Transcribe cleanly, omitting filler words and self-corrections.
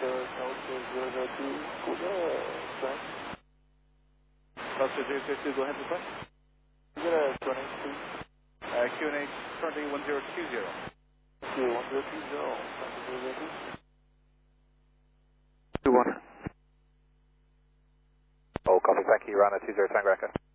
Buster 002, go ahead with question. QNH currently 1020. Okay, 1020. 21. Oh, copy, thank you, Rana 20 Tango Echo.